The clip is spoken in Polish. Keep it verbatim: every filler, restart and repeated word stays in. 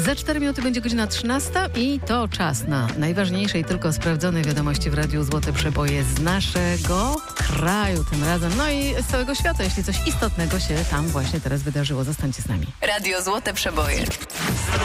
Za cztery minuty będzie godzina trzynasta i to czas na najważniejsze i tylko sprawdzone wiadomości w Radiu Złote Przeboje z naszego kraju tym razem, no i z całego świata, jeśli coś istotnego się tam właśnie teraz wydarzyło. Zostańcie z nami. Radio Złote Przeboje.